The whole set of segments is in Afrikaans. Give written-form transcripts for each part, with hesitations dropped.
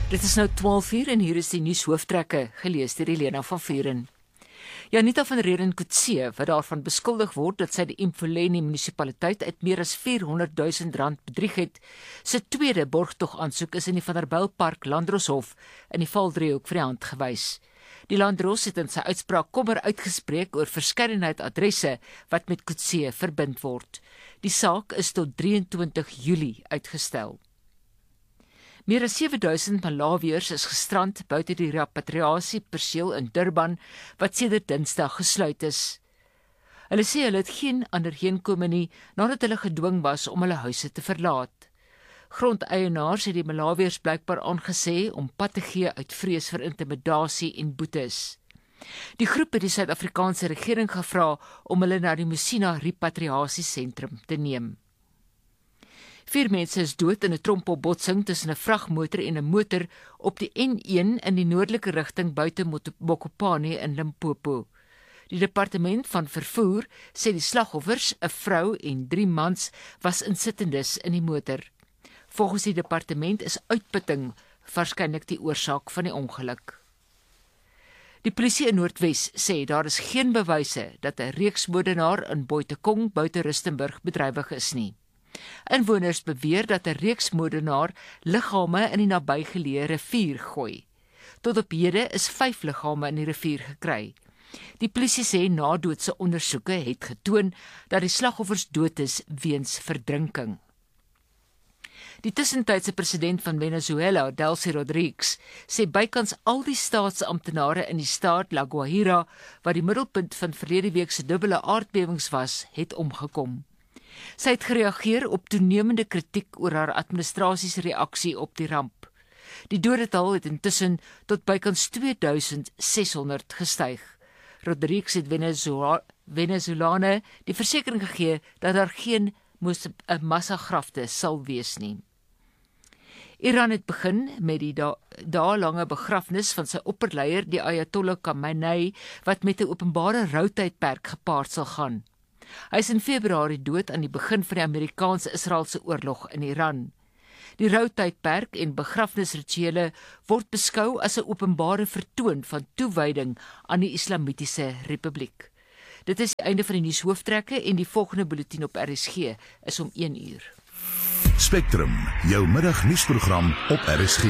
Dit is nou 12:00 en hier is die nuushooftrekke, gelees deur Elena van Vuren. Janita van Reden Coetzee, wat daarvan beskuldig word dat sy die Imfoleni munisipaliteit uit meer as R400.000 bedrieg het, sy tweede borgtogaansoek is in die Vanderbijlpark Landdroshof in die Valdriehoek vir die hand gewys. Die Landdros het in sy uitspraak kommer uitgespreek oor verskeidenheid adresse wat met Coetzee verbind word. Die saak is tot 23 Julie uitgestel. Meer as 7.000 Malawiërs is gestrand buite die repatriasieperseel in Durban, wat sedert Dinsdag gesluit is. Hulle sê hulle het geen ander heenkome nie, nadat hulle gedwing was om hulle huise te verlaat. Grondeienaars het die Malawiërs blykbaar aangesê om pad te gee uit vrees vir intimidasie en boetes. Die groep het die Suid-Afrikaanse regering gevra om hulle na die Musina repatriasiesentrum te neem. 4 mense is dood in 'n trompelbotsing tussen 'n vragmotor en 'n motor op die N1 in die noordelike rigting buite Mokopane in Limpopo. Die departement van vervoer sê die slagoffers, 'n vrou en 3 mans, was insittendes in die motor. Volgens die departement is uitputting waarskynlik die oorsaak van die ongeluk. Die polisie in Noordwes sê daar is geen bewyse dat 'n reeksmoordenaar in Boitekong buite Rustenburg bedrywig is nie. Inwoners beweer dat 'n reeksmoordenaar liggame in die nabygeleë rivier gooi. Tot op hede is 5 liggame in die rivier gekry. Die polisie sê nadoodse ondersoeke het getoon dat die slagoffers dood is weens verdrinking. Die tussentydse president van Venezuela, Delcy Rodriguez, sê bykans al die staatsamptenare in die staat La Guajira, wat die middelpunt van verlede week se dubbele aardbewings was, het omgekom. Sy het gereageer op toenemende kritiek oor haar administrasie se reaksie op die ramp. Die dodetal het intussen tot bykans 2600 gestyg. Rodriguez het Venezolane die versekering gegee dat daar geen massagrafte sal wees nie. Iran het begin met die daelange begrafnis van sy opperleier, die Ayatollah Khamenei, wat met 'n openbare routydperk gepaard sal gaan. Hy is in Februarie dood aan die begin van die Amerikaans-Israeliese oorlog in Iran. Die routydperk en begrafnisrituele word beskou as 'n openbare vertoon van toewyding aan die Islamitiese Republiek. Dit is die einde van die nuushooftrekke en die volgende bulletin op RSG is om 1:00. Spectrum, jou middagnuusprogram op RSG.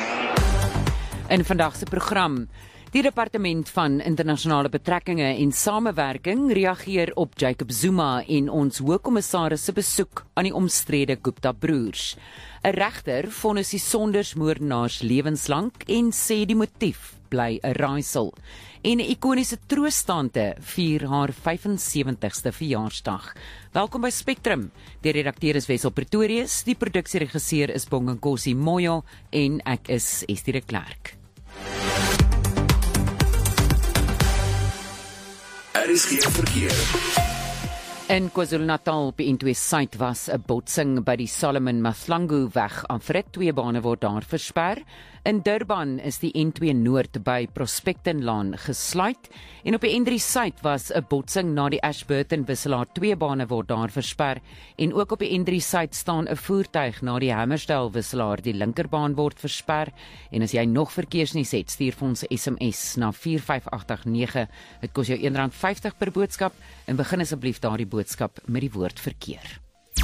In vandag se program: die Departement van Internasionale Betrekkinge en Samewerking reageer op Jacob Zuma en ons hoogkommissaris se besoek aan die omstrede Gupta-broers. 'n Regter vonnis die sondersmoordenaars lewenslank en sê die motief bly 'n raaisel. En 'n ikoniese troostante vier haar 75ste verjaarsdag. Welkom by Spectrum. Die redakteur is Wessel Pretorius, die produksieregisseur is Bonginkosi Moyo en ek is Estie de Klerk. RSG verkeer. In KwaZulu-Natal op die N2 Suid was 'n botsing by die Solomon Mahlangu weg. Aanfrit 2 bane word daar versper. In Durban is die N2 Noord by Prospectenlaan gesluit. En op die N3 Suid was 'n botsing na die Ashburton wisselaar. 2 bane word daar versper. En ook op die N3 Suid staan 'n voertuig na die Hammersdale wisselaar. Die linkerbaan word versper. En as jy nog verkeersnuus het, stuur vir ons 'n SMS na 45889. Dit kos jou R1.50 per boodskap. En begin asseblief daardie boodskap met die woord verkeer.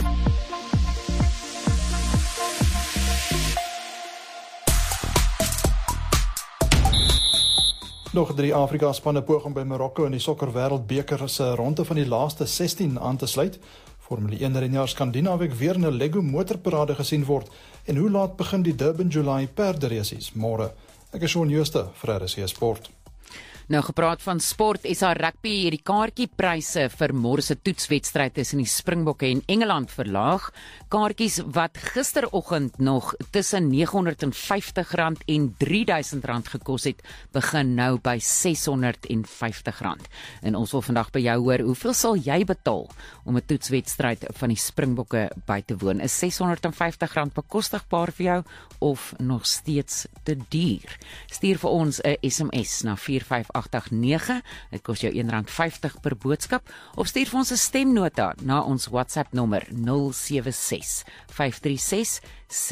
Nog 3 Afrika-spanne poog om by Marokko in die sokker wêreldbeker se ronde van die laaste 16 aan te sluit. Formule 1 renjaars kan die naweek weer in 'n Lego motorparade gesien word. En hoe laat begin die Durban July perderesies môre? Ek is Shaun Jooste vir RSG Sport. Nou gepraat van sport, SA Rugby het die kaartjiepryse vir môre se toetswedstryd tussen die Springbokke en Engeland verlaag. Kaartjies wat gisteroggend nog tussen R950 en R3000 gekos het, begin nou by R650. En ons wil vandag by jou hoor, hoeveel sal jy betaal om 'n toetswedstryd van die Springbokke by te woon? Is R650 bekostigbaar vir jou of nog steeds te duur? Stuur vir ons 'n SMS na 458 45889. Dit kos jou R1.50 per boodskap of stuur vir ons 'n stemnota na ons WhatsApp nommer 076 536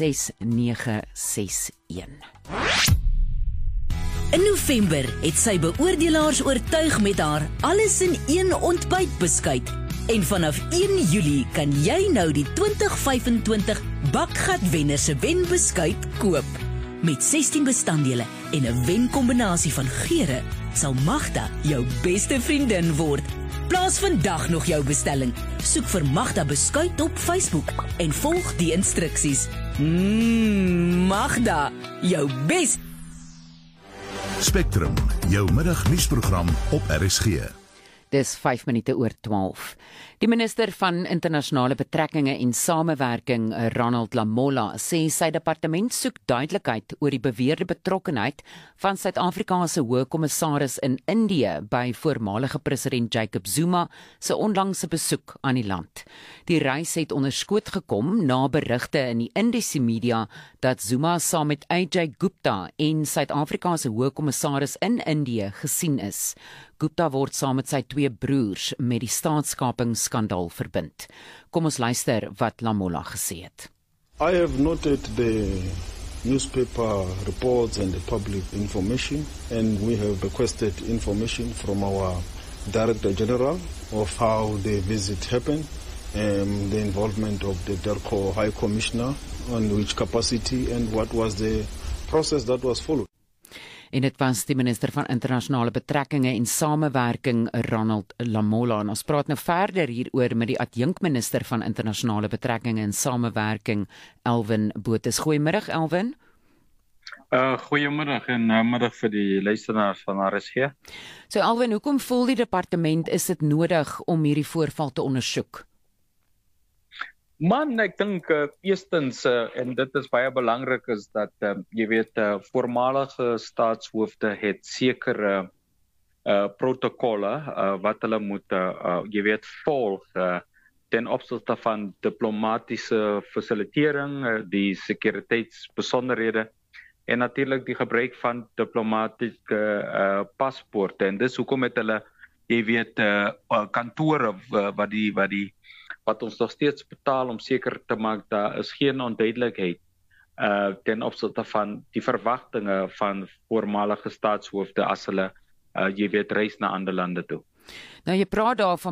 6961. In November het sy beoordelaars oortuig met haar alles in een ontbytbeskuit. En vanaf 1 Julie kan jy nou die 2025 Bakgatwenner se wenbeskuit koop. Met 16 bestanddele en 'n wenkombinasie van geure sal Magda jou beste vriendin word. Plaas vandag nog jou bestelling. Soek vir Magda beskuit op Facebook en volg die instruksies. Magda, jou bes. Spectrum, jou middagnuusprogram op RSG. Dis 5 minute oor 12. Die minister van internasionale betrekkinge en samewerking, Ronald Lamola, sê sy departement soek duidelikheid oor die beweerde betrokkenheid van Suid-Afrikaanse hoëkommissaris in Indië by voormalige president Jacob Zuma se onlangse besoek aan die land. Die reis het onder skoot gekom na berigte in die Indiese media dat Zuma saam met Ajay Gupta en Suid-Afrikaanse hoëkommissaris in Indië gesien is. Gupta word saam met sy 2 broers met die staatskapingsskandaal verbind. Kom ons luister wat Lamola gesê het. I have noted the newspaper reports and the public information, and we have requested information from our Director General of how the visit happened, the involvement of the DERCO High Commissioner, on which capacity and what was the process that was followed. En dit was die minister van internasionale betrekkinge en samewerking, Ronald Lamola. En ons praat nou verder hieroor met die adjunkminister van internasionale betrekkinge en samewerking, Elwin Botha. Goeiemiddag, Elwin. Goeiemiddag en middag vir die luisteraars van RSG. So Elwin, hoekom voel die departement is dit nodig om hierdie voorval te ondersoek? Man, ek dink eerstens, en dit is baie belangrik, is dat jy weet, voormalige staatshoofde het sekere protokolle wat hulle moet jy weet volg ten opsigte van diplomatisiese fasilitering, die sekuriteitsbesonderhede en natuurlik die gebruik van diplomatieke paspoorte. En dis hoekom het hulle, jy weet, kantore wat ons nog steeds betaal om seker te maak daar is geen onduidelikheid ten opsigte van die verwagtinge van voormalige staatshoofde as hulle jy weet reis na ander lande toe. Nou jy praat daarvan